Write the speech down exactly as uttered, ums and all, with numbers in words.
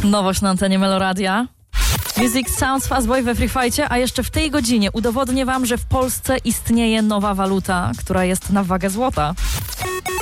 Nowość na antenie Meloradia. Music Sounds Fastboy we Free Fightcie, a jeszcze w tej godzinie udowodnię wam, że w Polsce istnieje nowa waluta, która jest na wagę złota.